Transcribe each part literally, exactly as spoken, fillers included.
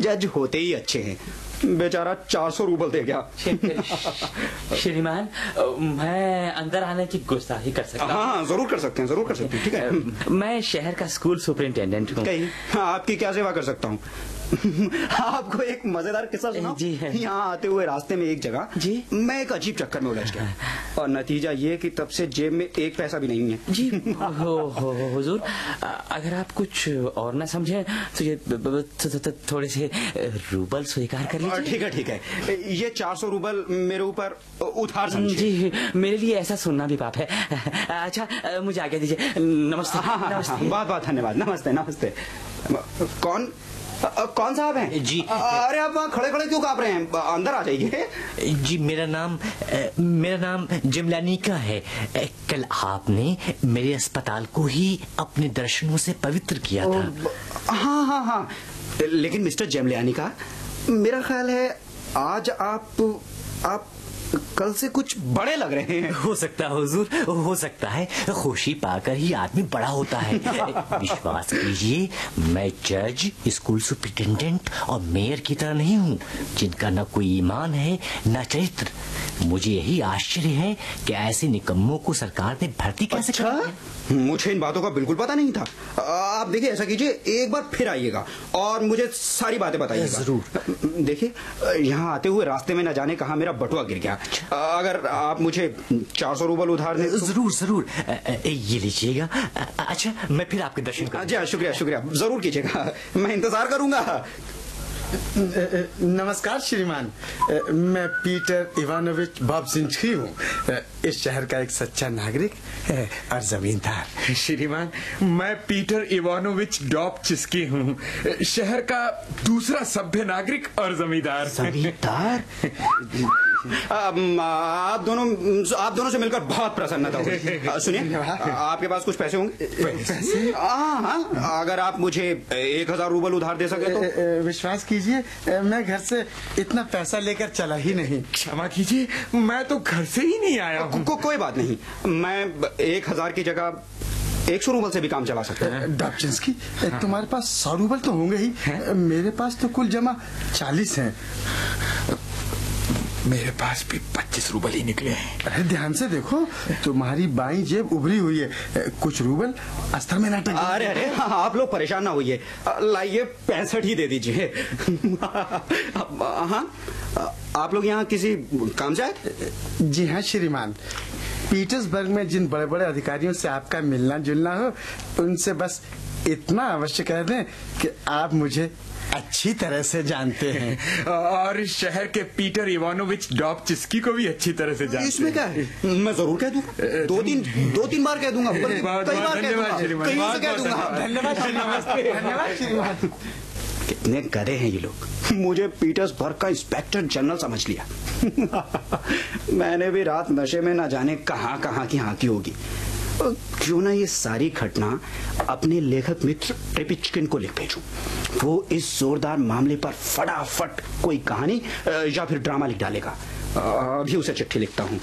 जज होते ही अच्छे हैं। बेचारा चार सौ रूबल दे गया। श्रीमान, मैं अंदर आने की गुस्ताखी कर सकता हूँ? हाँ, जरूर कर सकते हैं, जरूर कर सकते हैं। ठीक है। मैं शहर का स्कूल सुपरिंटेंडेंट हूँ। हाँ, आपकी क्या सेवा कर सकता हूँ? आपको एक मजेदार किस्सा सुनाऊं? जी है। यहाँ आते हुए रास्ते में एक जगह जी मैं एक अजीब चक्कर में उलझ गया और नतीजा ये कि तब से जेब में एक पैसा भी नहीं है। जी हो हो हुजूर, अगर आप कुछ और ना समझे तो ये थोड़े से रूबल स्वीकार कर लीजिए। ठीक है ठीक है, ये चार सौ रूबल मेरे ऊपर उधार समझिए। जी, मेरे लिए ऐसा सुनना भी पाप है। अच्छा, मुझे आगे दीजिए। नमस्ते। हाँ हाँ नमस्ते। बहुत बहुत धन्यवाद। नमस्ते नमस्ते। कौन आ, कौन साहब हैं? जी। अरे आप वहाँ खड़े खड़े क्यों काँप रहे हैं? अंदर आ जाइए। जी, मेरा नाम मेरा नाम जिमलानी का है। कल आपने मेरे अस्पताल को ही अपने दर्शनों से पवित्र किया था। हाँ हाँ हाँ, लेकिन मिस्टर जेमलियानी का, मेरा ख्याल है आज आप आप कल से कुछ बड़े लग रहे हैं। हो सकता है हुजूर, हो सकता है। खुशी पाकर ही आदमी बड़ा होता है। विश्वास कीजिए, मैं जज, स्कूल सुपरिटेंडेंट और मेयर की तरह नहीं हूँ जिनका न कोई ईमान है न चरित्र। मुझे यही आश्चर्य है कि ऐसे निकम्मों को सरकार ने भर्ती कैसे अच्छा? किया। मुझे इन बातों का बिल्कुल पता नहीं था। आप देखिए, ऐसा कीजिए, एक बार फिर आइएगा और मुझे सारी बातें बताइएगा। जरूर। देखिए, यहाँ आते हुए रास्ते में न जाने कहाँ मेरा बटुआ गिर गया। अगर आप मुझे चार सौ रूबल उधार दें तो... जरूर जरूर, ये लीजिएगा। अच्छा, मैं फिर आपके दर्शन करूँ। जी, शुक्रिया शुक्रिया, जरूर कीजिएगा, मैं इंतजार करूंगा। नमस्कार श्रीमान, मैं पीटर इवानोविच बॉब्जिंस्की हूँ, इस शहर का एक सच्चा नागरिक और जमींदार। श्रीमान, मैं पीटर इवानोविच डॉबचिस्की हूँ, शहर का दूसरा सभ्य नागरिक और जमींदार। जमींदार? आप दोनों आप दोनों से मिलकर बहुत प्रसन्नता हुई। सुनिए, आपके पास कुछ पैसे होंगे? पैसे? हाँ हाँ, अगर आप मुझे एक हजार रूबल उधार दे सके तो। विश्वास कीजिए, मैं घर से इतना पैसा लेकर चला ही नहीं। क्षमा कीजिए, मैं तो घर से ही नहीं आया हूँ। को, कोई बात नहीं, मैं एक हजार की जगह एक सौ रूबल से भी काम चला सकता है। डॉबचिंस्की, तुम्हारे पास सौ रूबल तो होंगे ही। मेरे पास तो कुल जमा चालीस हैं। मेरे पास भी पच्चीस रूबल ही निकले हैं। अरे ध्यान से देखो, तुम्हारी बाईं जेब उभरी हुई है, कुछ रूबल अस्तर में नाटक। अरे अरे, आप लोग परेशान ना होइए, लाइए पैंसठ ही दे दीजिए। हाँ, आप लोग यहाँ किसी काम से आए? जी हाँ श्रीमान, पीटर्सबर्ग में जिन बड़े बड़े अधिकारियों से आपका मिलना जुलना हो, उनसे बस इतना अवश्य कह दें कि आप मुझे अच्छी तरह से जानते हैं और इस शहर के पीटर इवानोविच डॉबचिस्की को भी अच्छी तरह से जानते हैं। इसमें क्या है, मैं जरूर कह दूंगा। दो तीन दो तीन बार कह दूंगा, कई बार कह दूंगा, कहीं से कह दूंगा। धन्यवाद धन्यवाद श्रीमान। कितने गधे हैं ये लोग, मुझे पीटर्सबर्ग का इंस्पेक्टर जनरल समझ लिया। मैंने भी रात नशे में ना जाने कहां कहां की हाँकी होगी। क्यों ना ये सारी घटना अपने लेखक मित्र ट्रेपिचकिन को लिख भेजूं। वो इस जोरदार मामले पर फटाफट कोई कहानी या फिर ड्रामा लिख डालेगा। अभी उसे चिट्ठी लिखता हूँ।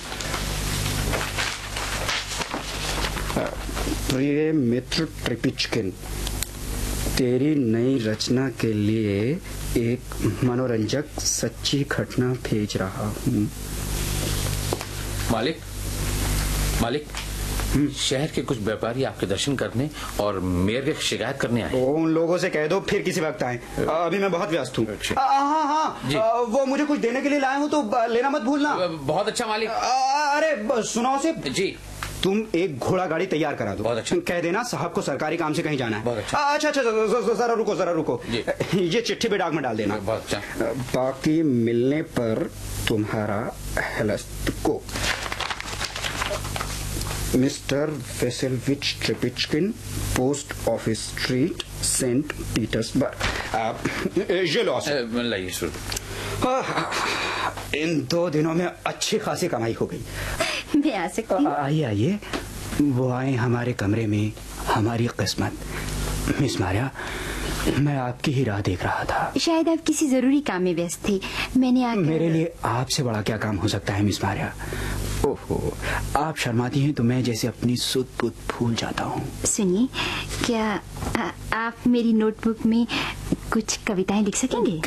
प्रिय मित्र ट्रेपिचकिन, तेरी नई रचना के लिए एक मनोरंजक सच्ची घटना भेज रहा हूँ। मालिक, मालिक, शहर के कुछ व्यापारी आपके दर्शन करने और मेयर के शिकायत करने आए। उन लोगों से कह दो फिर किसी वक्त आए, अभी मैं बहुत व्यस्त हूँ। हाँ हाँ, वो मुझे कुछ देने के लिए लाए हो तो लेना मत भूलना। बहुत अच्छा मालिक। अरे सुनाओ से जी, तुम एक घोड़ा गाड़ी तैयार करा दो। बहुत अच्छा। कह देना साहब को सरकारी काम से कहीं जाना है। बहुत अच्छा। अच्छा अच्छा, जरा रुको जरा रुको, ये चिट्ठी पे डाक में डाल देना। बहुत अच्छा। बाकी मिलने पर तुम्हारा हेलस्त को। Mister वेसेलविच ट्रेपिचकिन, post office street, Saint Petersburg. ये लो। लाइए शुरू। इन दो दिनों में अच्छी खासी कमाई हो गई। मैं आ सकती हूँ? आइए आइए, वो आए हमारे कमरे में, हमारी किस्मत। मिस मारिया, मैं आपकी ही राह देख रहा था। शायद आप किसी जरूरी काम में व्यस्त थे, मैंने आकर... मेरे लिए आपसे बड़ा क्या काम हो सकता है मिस मारिया। ओहो, आप शर्माती हैं तो मैं जैसे अपनी सुध बुध भूल जाता हूँ। सुनिए, क्या आ, आप मेरी नोटबुक में कुछ कविताएं लिख सकेंगे?